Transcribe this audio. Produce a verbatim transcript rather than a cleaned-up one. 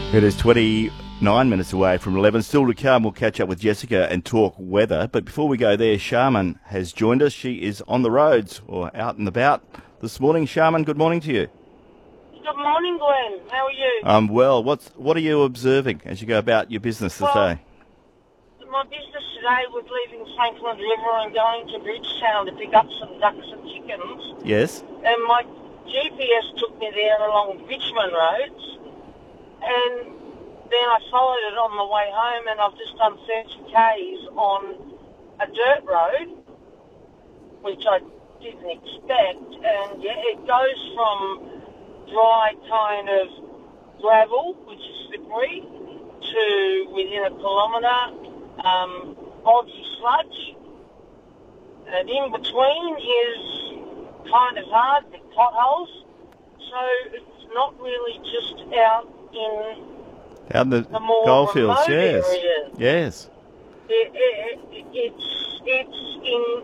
It is twenty-nine minutes away from eleven. Still to come, we'll catch up with Jessica and talk weather. But before we go there, Charmin has joined us. She is on the roads or out and about this morning. Charmin, good morning to you. Good morning, Glenn. How are you? Um, well, what's what are you observing as you go about your business this Well, day? My business today was leaving Franklin River and going to Bridgetown to pick up some ducks and chickens. Yes? And my G P S took me there along Richmond roads. And then I followed it on the way home, and I've just done thirty kays on a dirt road, which I didn't expect. And yeah, it goes from dry kind of gravel, which is slippery, to within a kilometre, um, boggy sludge. And in between is kind of hard, with potholes. So it's not really just out in Out in the, the more goldfields, remote yes. areas. Yes. It, it, it, it's, it's in